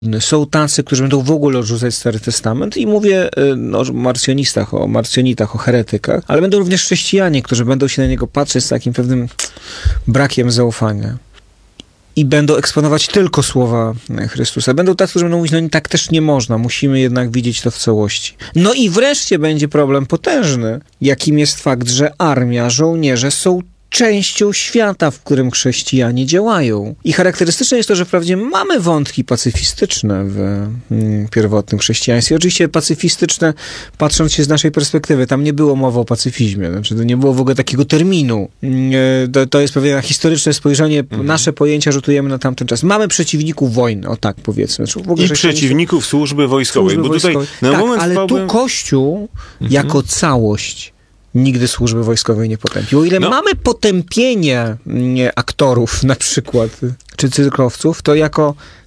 Są tacy, którzy będą w ogóle odrzucać Stary Testament i mówię o marsjonitach, o heretykach, ale będą również chrześcijanie, którzy będą się na niego patrzeć z takim pewnym brakiem zaufania. I będą eksponować tylko słowa Chrystusa. Będą tacy, którzy będą mówić, no tak też nie można, musimy jednak widzieć to w całości. No i wreszcie będzie problem potężny, jakim jest fakt, że armia, żołnierze są częścią świata, w którym chrześcijanie działają. I charakterystyczne jest to, że wprawdzie mamy wątki pacyfistyczne w pierwotnym chrześcijaństwie. Oczywiście pacyfistyczne, patrząc się z naszej perspektywy, tam nie było mowy o pacyfizmie. Znaczy, to nie było w ogóle takiego terminu. To jest pewne historyczne spojrzenie. Nasze pojęcia rzutujemy na tamten czas. Mamy przeciwników wojny, o tak powiedzmy. Znaczy, w ogóle i przeciwników służby wojskowej. Bo tutaj na tak, moment ale tu Kościół jako całość nigdy służby wojskowej nie potępił. O ile mamy potępienie aktorów na przykład, czy cyrkowców, to jako